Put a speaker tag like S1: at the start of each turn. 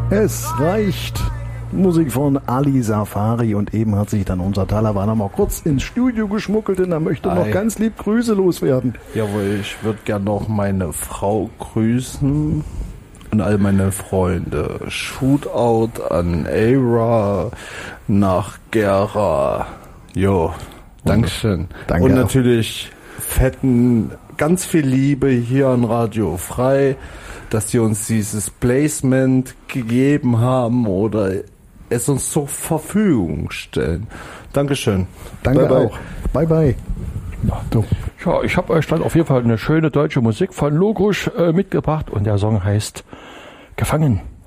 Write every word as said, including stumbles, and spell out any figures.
S1: Es reicht. Musik von Ali Safari und eben hat sich dann unser Talawana mal kurz ins Studio geschmuggelt und er möchte noch
S2: Ei.
S1: ganz lieb Grüße loswerden.
S2: Jawohl, ich würde gerne noch meine Frau grüßen und all meine Freunde. Shootout an Aira, nach Gera. Jo, Dankeschön.
S1: Danke
S2: und
S1: auch.
S2: natürlich fetten, ganz viel Liebe hier an Radio Frei, dass sie uns dieses Placement gegeben haben oder es uns zur Verfügung stellen. Dankeschön.
S1: Danke
S2: Bye, bye.
S1: auch. Bye bye. Du.
S3: Ja, ich habe euch dann auf jeden Fall eine schöne deutsche Musik von Logusch äh, mitgebracht und der Song heißt Gefangen.